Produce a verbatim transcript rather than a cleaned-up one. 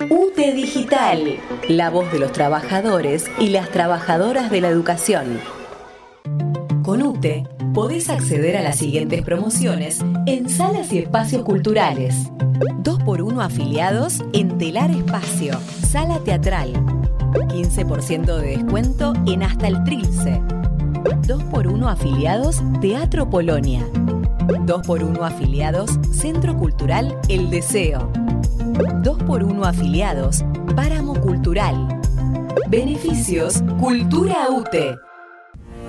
U T E Digital, la voz de los trabajadores y las trabajadoras de la educación. Con U T E podés acceder a las siguientes promociones en salas y espacios culturales. dos por uno afiliados en Telar Espacio, Sala Teatral. quince por ciento de descuento en Hasta el Trilce. dos por uno afiliados Teatro Polonia. dos por uno afiliados Centro Cultural El Deseo. dos por uno afiliados Páramo Cultural. Beneficios Cultura U T E.